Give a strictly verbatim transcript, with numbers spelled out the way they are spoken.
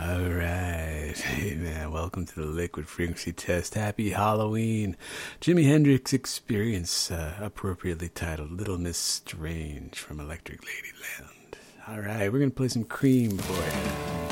All right. Hey, man. Welcome to the Liquid Frequency Test. Happy Halloween. Jimi Hendrix Experience, uh, appropriately titled Little Miss Strange from Electric Ladyland. All right. We're going to play some Cream for you.